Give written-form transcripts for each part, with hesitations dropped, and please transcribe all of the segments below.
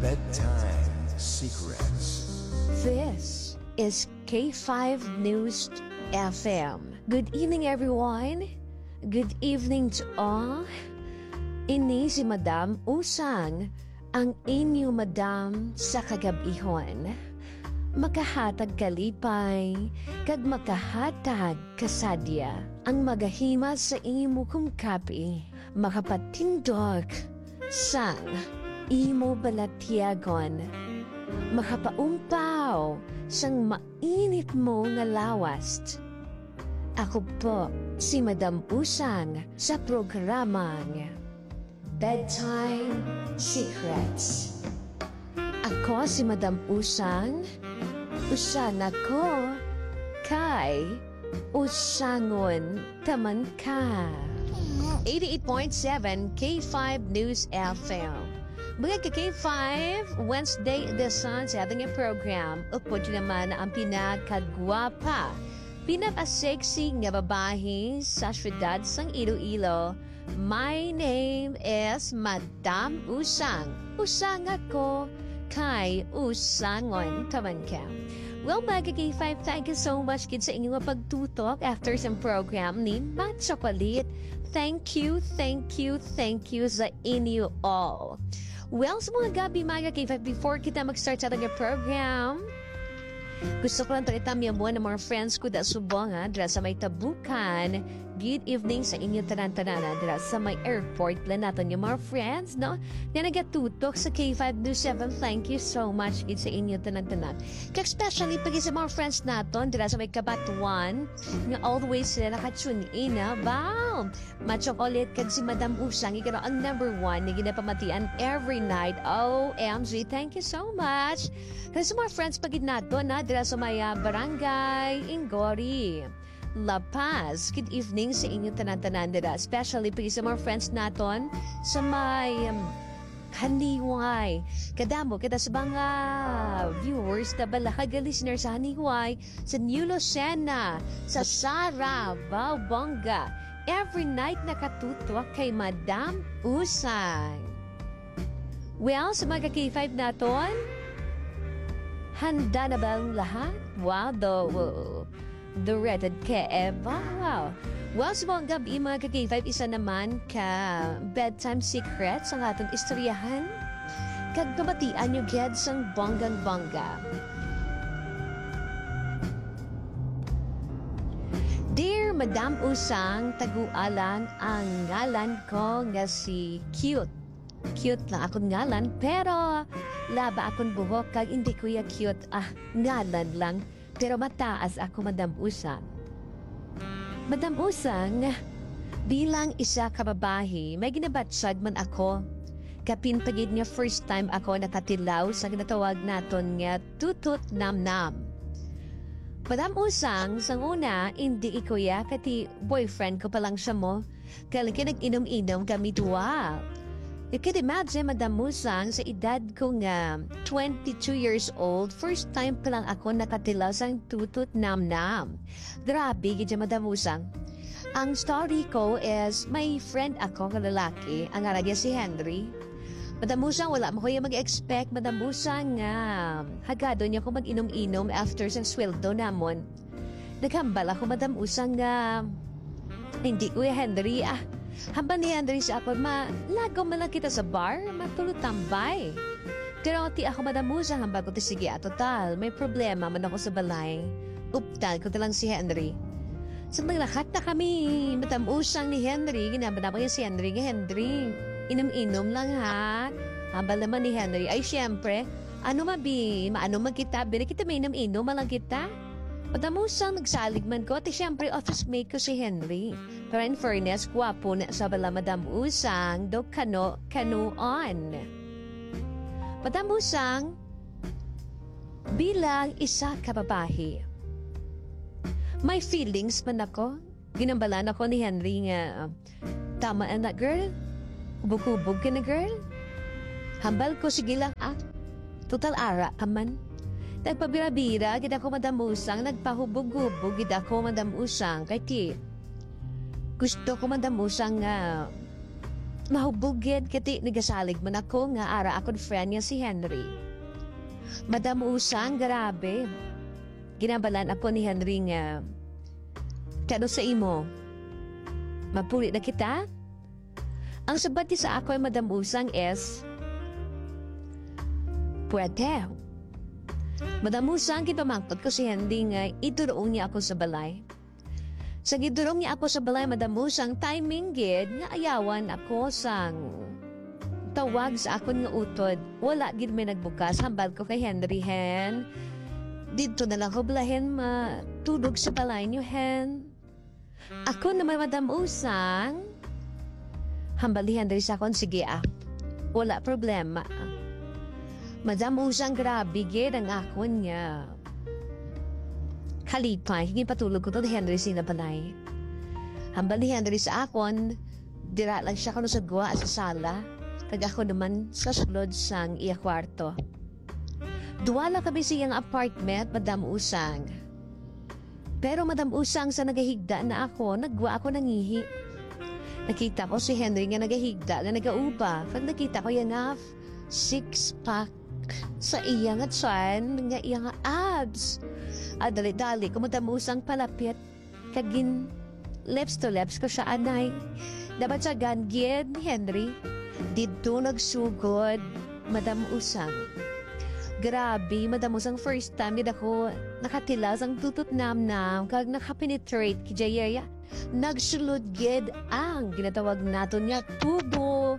Bedtime Secrets. This is K5 News FM. Good evening, everyone. Good evening to all. Ini si Madam Usang, ang inyo Madam sa kagabihon. Makahatag kalipay, kag makahatag kasadya. Ang magahima sa imo kong kapi, makapatindog sang imo balatyagon. Makapaumpaw sang mainit mo nga lawast. Ako po si Madam Usang sa programang Bedtime Secrets. Ako si Madam Usang. Usang ako kay Usangon taman ka. 88.7 K5 News FM. Mga ka-K5, Wednesday edition sa ating program. Upod naman ang pinakagwapa, pinaka-sexy nga babae sa syudad sang Iloilo. My name is Madam Usang. Usang ako kay Usangon taman ka. Well, mga K5, thank you so much kid sa inyong pagtutok after some program ni Matt Chocolate. Thank you sa inyo all. Well, sa mga gabi mga K5, before kita mag-start sa ating program, gusto ko lang talitamya mo ng mga friends ko da subong dra sa may tabukan. Good evening sa inyo tanan-tanan dra sa may airport plan natin yung mga friends, no? Na nagatutok sa K5 News 7. Thank you so much sa inyo tanan-tanan. Kaya especially pag sa mga friends natin dra sa may Kabatuan, nga always sila nakatune in, wow! Machocolate kag si Madam Usang, ikaw ang number 1 na ginapamatian every night. OMG, thank you so much. Kasi sa mga friends pagid natin, dira sa may barangay Ingori, La Paz. Good evening sa inyo tanan-tanan dira. Especially pag sa mga friends naton sa may Haniway. Kadamo kita sa mga viewers na balahaga listeners sa Haniway, sa New Lucena, sa Sara, Baubonga. Every night nakatutok kay Madam Usang. Well, sa mga K5 naton, handa na ba ang lahat? Wow, the rated ka Eva. Wow. Well, sa mga gabi mga K5, isa naman ka bedtime secrets ang atong istoryahan. Kagkabatian nyo geds ang bonggang-bongga. Dear Madam Usang, tagualang ang ngalan ko nga si Cute. Cute na akong ngalan, pero laba akong buhok kag hindi kuya cute. Ngalan lang, pero mataas ako Madam Usang. Madam Usang, bilang isa ka babae, may ginabatsag man ako. Kapinpagid niya first time ako nakatilaw sa ginatawag naton nga tutut nam-nam. Madam Usang, sang una, hindi ikuya kati boyfriend ko pa lang siya mo. Kaya nag-inom-inom kami duwa. You can imagine, Madam Usang, sa edad ko nga 22 years old, first time pa lang ako nakatilaw sang tutut nam-nam. Grabe, gidya Madam Usang. Ang story ko is, may friend ako nga lalaki, ang aragya si Henry. Madam Usang, wala mo kuya mag-expect, Madam Usang, nga hagado niya ko mag-inom-inom after sang sweldo namon. Naghambal ako, Madam Usang, nga hindi kuya Henry, hamba ni Henry sa ako, lagaw man lang kita sa bar, matulog tambay. Pero ti ako Madam Usang, hamba ko ti sige, total, may problema man ako sa balay. Uptal ko talang si Henry. So maglakat na kami, Madam Usang ni Henry, ginabana ko yung si Henry, inom-inom lang ha. Hamba naman ni Henry, ay syempre, maano man kita, kita may inom-inom man lang kita. Madam Usang, nagsalig man ko, ti syempre office mate ko si Henry. Pero in fairness, gwapo na sa bala Madam Usang, do kano-on. Madam Usang, bilang isa ka babae, may feelings man ako. Ginambalan ako ni Henry nga, tama na girl, hubog-hubog ka na girl. Hambal ko, sige lang total ara ka man. Nagpabira-bira, gid ako Madam Usang, nagpahubog-hubog, gid ako Madam Usang, kay ti gusto ko Madam Usang nga mahubugid kati nagasalig man ako nga ara akong friend niya si Henry. Madam Usang, grabe. Ginabalan ako ni Henry nga, kano sa imo? Mapuli na kita? Ang sabat niya sa ako ay Madam Usang is, pwede. Madam Usang, kipamangkot ko si Henry nga idurong niya ako sa balay. Sa gidurong niya ako sa balay, Madam Usang, timing gid nga ayawan ako sang tawag sa akon nga utod. Wala gid may nagbukas, hambal ko kay Henry, hen. Dito na lang ko balahin matulog sa balay niyo, hen. Ako naman, Madam Usang, hambal ni Henry sa akon, sige wala problema. Madam Usang, grabe gid ang akon niya. Kalipay, hingin patulog ko to ni Henry sinabalay. Hambal ni Henry sa akon, dira lang siya kano sa gwa sa sala, kag ako naman sa sulod sang iya kwarto. Duwala kami siyang apartment, Madam Usang. Pero Madam Usang, sa nagahigda na ako, nagwa ako nangihi. Nakita ko si Henry nga nagahigda na nagauba. Pag nakita ko yan nga, 6-pack sa iya nga tiyan, nga iya nga abs. Dali-dali, Madam Usang palapit, kagin lips to lips ko siya anay. Dapat sa gangid ni Henry, dito nagsugod, Madam Usang. Grabe, Madam Usang, first time gid ako nakatilas ang tutut nam-nam kag nakapenetrate kijayaya. Nagsulod gid ang ginatawag naton nga tubo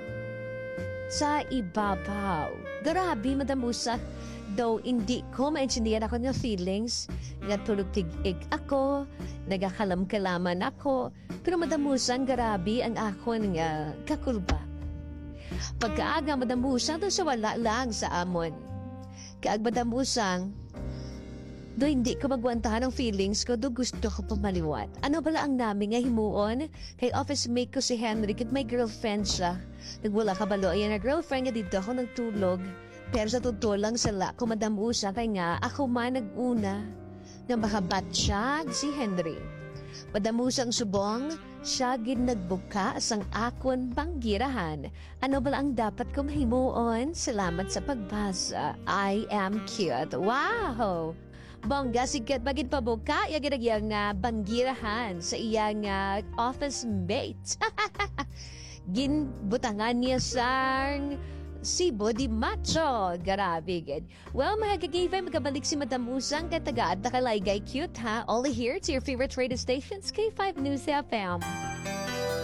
sa ibabaw. Grabe, Madam Usang. Though hindi ko maintindihan ako ng feelings, natulog tig-ig ako, nagakalam-kalaman ako, pero Madam Usang, grabe ang akon nga kakulba. Pagkaaga, Madam Usang, doon sa wala lang sa amon. Kaag, Madam Usang, do hindi ko magwantahan ang feelings ko, do gusto ko pamaliwat. Ano bala ang namin nga himuon? Kay office mate ko si Henry, kit may girlfriend siya. Nagwala ka balo, ayan na girlfriend nga dito ako nagtulog. Pero sa totoo lang sala ko, Madam Usang, kay nga ako man nag-una na makabat siya si Henry. Madam Usang subong, siya gid nagbuka sang akon banggirahan. Ano ba ang dapat ko mahimuon? Salamat sa pagbasa. I am cute. Wow! Bongga, sikat bagid pabuka, yagiragyang nga banggirahan sa iyang office mate. Ginbutangan niya sang si Body Macho. Grabe, good. Well, mga kagayfay, magkabalik si Madam Usang kay tagaad na kalaygay cute, ha? Only here to your favorite radio stations, K5 News FM.